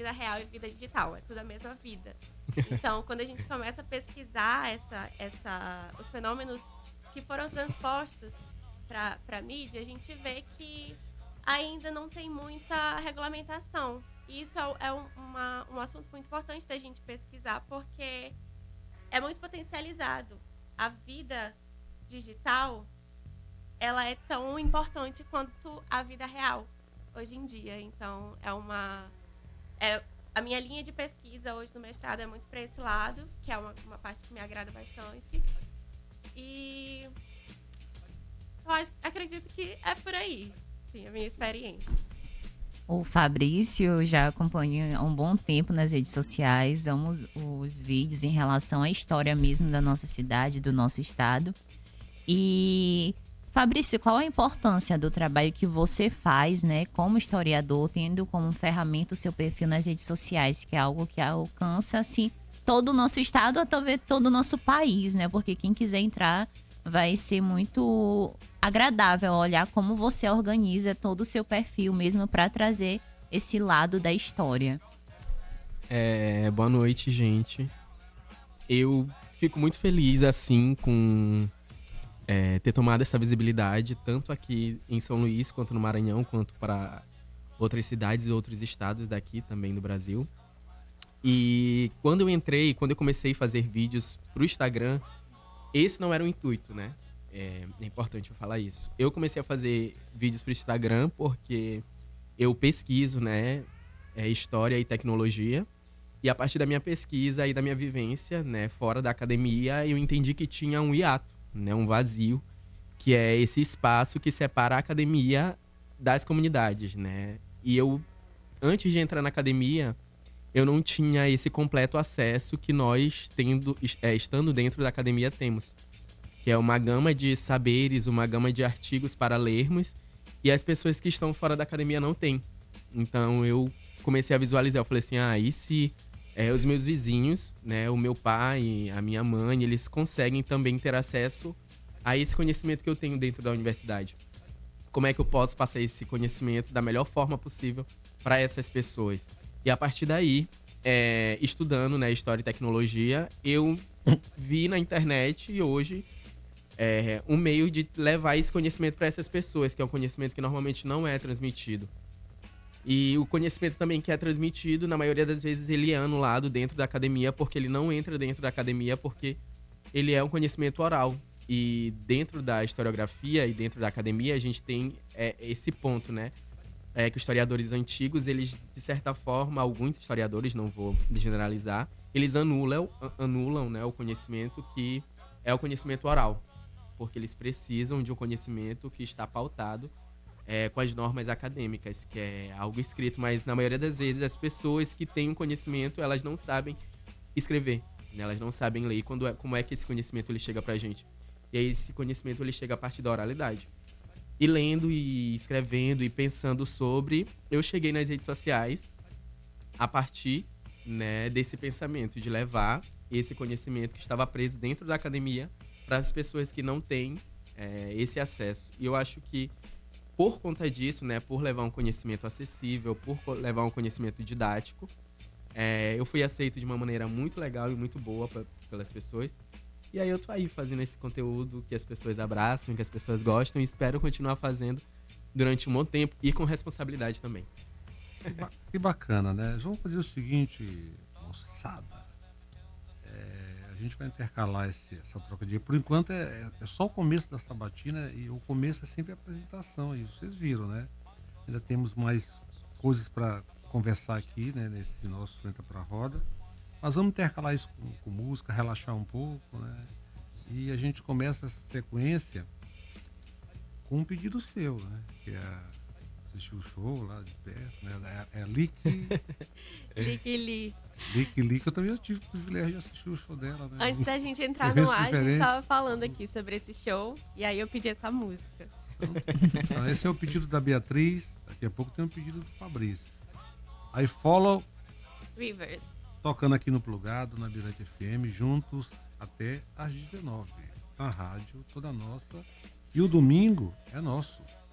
vida real e vida digital, é tudo a mesma vida. Então, quando a gente começa a pesquisar os fenômenos que foram transpostos para a mídia, a gente vê que ainda não tem muita regulamentação. E isso um assunto muito importante da gente pesquisar, porque é muito potencializado. A vida digital, ela é tão importante quanto a vida real hoje em dia. Então, a minha linha de pesquisa hoje no mestrado é muito para esse lado, que é uma parte que me agrada bastante. E acredito que é por aí, sim, a minha experiência. O Fabrício já acompanha há um bom tempo nas redes sociais, amo os vídeos em relação à história mesmo da nossa cidade, do nosso estado. E, Fabrício, qual a importância do trabalho que você faz, né, como historiador, tendo como ferramenta o seu perfil nas redes sociais, que é algo que alcança, assim, todo o nosso estado, ou talvez todo o nosso país, né? Porque quem quiser entrar vai ser muito agradável olhar como você organiza todo o seu perfil mesmo para trazer esse lado da história. Boa noite, gente. Eu fico muito feliz, assim, com ter tomado essa visibilidade, tanto aqui em São Luís, quanto no Maranhão, quanto para outras cidades e outros estados daqui também do Brasil. E quando eu comecei a fazer vídeos pro Instagram, esse não era o intuito, né? É importante eu falar isso. Eu comecei a fazer vídeos pro Instagram porque eu pesquiso, né, história e tecnologia. E a partir da minha pesquisa e da minha vivência, né, fora da academia, eu entendi que tinha um hiato, né, um vazio, que é esse espaço que separa a academia das comunidades, né? E eu, antes de entrar na academia, eu não tinha esse completo acesso que nós, estando dentro da academia, temos. Que é uma gama de saberes, uma gama de artigos para lermos, e as pessoas que estão fora da academia não têm. Então eu comecei a visualizar, eu falei assim, e se os meus vizinhos, né, o meu pai, a minha mãe, eles conseguem também ter acesso a esse conhecimento que eu tenho dentro da universidade? Como é que eu posso passar esse conhecimento da melhor forma possível para essas pessoas? E a partir daí, estudando, né, história e tecnologia, eu vi na internet e hoje um meio de levar esse conhecimento para essas pessoas, que é um conhecimento que normalmente não é transmitido. E o conhecimento também que é transmitido, na maioria das vezes, ele é anulado dentro da academia, porque ele não entra dentro da academia, porque ele é um conhecimento oral. E dentro da historiografia e dentro da academia, a gente tem esse ponto, né? Que os historiadores antigos, eles, de certa forma, alguns historiadores, não vou generalizar, eles anulam, né, o conhecimento que é o conhecimento oral. Porque eles precisam de um conhecimento que está pautado com as normas acadêmicas, que é algo escrito, mas na maioria das vezes as pessoas que têm um conhecimento, elas não sabem escrever, né? Elas não sabem ler. Como é que esse conhecimento ele chega pra gente? E aí esse conhecimento ele chega a partir da oralidade. E lendo e escrevendo e pensando sobre, eu cheguei nas redes sociais a partir, né, desse pensamento de levar esse conhecimento que estava preso dentro da academia para as pessoas que não têm esse acesso. E eu acho que por conta disso, né, por levar um conhecimento acessível, por levar um conhecimento didático, eu fui aceito de uma maneira muito legal e muito boa pelas pessoas. E aí eu tô aí fazendo esse conteúdo que as pessoas abraçam, que as pessoas gostam, e espero continuar fazendo durante um bom tempo e com responsabilidade também. Que bacana, né? Vamos fazer o seguinte, moçada. A gente vai intercalar essa troca de... Por enquanto é só o começo da sabatina, e o começo é sempre a apresentação, e vocês viram, né? Ainda temos mais coisas para conversar aqui, né? Nesse nosso Entra Pra Roda. Nós vamos intercalar isso com música, relaxar um pouco, né? E a gente começa essa sequência com um pedido seu, né? Que é assistir o show lá de perto, né? É a Lick Lee. Lee, que eu também tive o privilégio de assistir o show dela, né? Antes da gente entrar no Eventos ar, a gente diferentes. estava falando aqui sobre esse show, e aí eu pedi essa música. Então, esse é o pedido da Beatriz, daqui a pouco tem um pedido do Fabrício. Aí Follow Rivers. tocando aqui no Plugado, na Mirante FM, juntos até às 19. A rádio toda nossa. E o domingo é nosso.